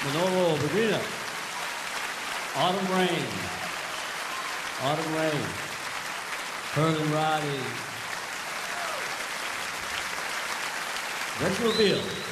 Manolo Medina. Autumn Rain. Autumn Rain. Herman Roddy. Retro Bill.